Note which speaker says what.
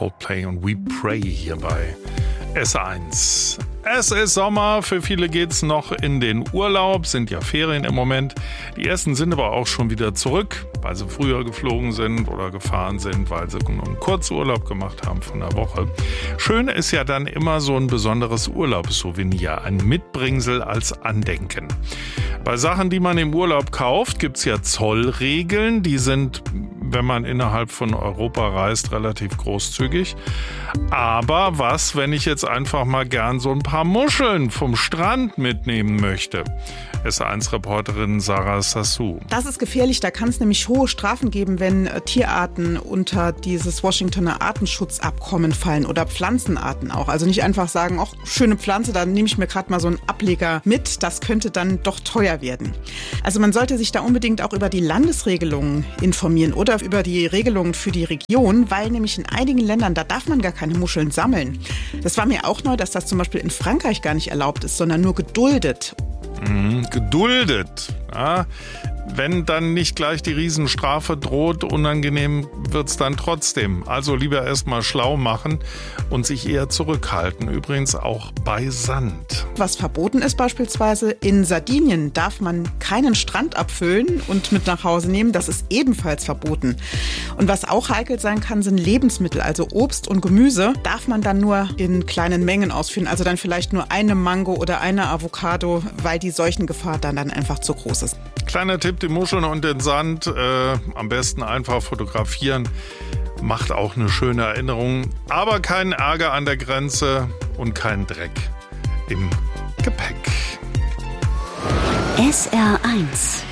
Speaker 1: Coldplay und We Pray hier bei S1. Es ist Sommer, für viele geht's noch in den Urlaub, sind ja Ferien im Moment. Die ersten sind aber auch schon wieder zurück, weil sie früher geflogen sind oder gefahren sind, weil sie nur einen Kurzurlaub gemacht haben von einer Woche. Schön ist ja dann immer so ein besonderes Urlaubssouvenir, ein Mitbringsel als Andenken. Bei Sachen, die man im Urlaub kauft, gibt's ja Zollregeln, die sind, wenn man innerhalb von Europa reist, relativ großzügig. Aber was, wenn ich jetzt einfach mal gern so ein paar Muscheln vom Strand mitnehmen möchte? S1-Reporterin Sarah Sassou.
Speaker 2: Das ist gefährlich, da kann es nämlich hohe Strafen geben, wenn Tierarten unter dieses Washingtoner Artenschutzabkommen fallen oder Pflanzenarten auch. Also nicht einfach sagen, ach, schöne Pflanze, dann nehme ich mir gerade mal so einen Ableger mit. Das könnte dann doch teuer werden. Also man sollte sich da unbedingt auch über die Landesregelungen informieren oder über die Regelungen für die Region, weil nämlich in einigen Ländern, da darf man gar keine Muscheln sammeln. Das war mir auch neu, dass das zum Beispiel in Frankreich gar nicht erlaubt ist, sondern nur geduldet.
Speaker 1: Geduldet. Ja, wenn dann nicht gleich die Riesenstrafe droht, unangenehm wird's dann trotzdem. Also lieber erstmal schlau machen und sich eher zurückhalten. Übrigens auch bei Sand.
Speaker 2: Was verboten ist beispielsweise, in Sardinien darf man keinen Strand abfüllen und mit nach Hause nehmen. Das ist ebenfalls verboten. Und was auch heikel sein kann, sind Lebensmittel, also Obst und Gemüse. Darf man dann nur in kleinen Mengen ausführen. Also dann vielleicht nur eine Mango oder eine Avocado, weil die Seuchengefahr dann einfach zu groß ist.
Speaker 1: Kleiner Tipp, die Muscheln und den Sand am besten einfach fotografieren. Macht auch eine schöne Erinnerung. Aber keinen Ärger an der Grenze und keinen Dreck im Gepäck.
Speaker 3: SR1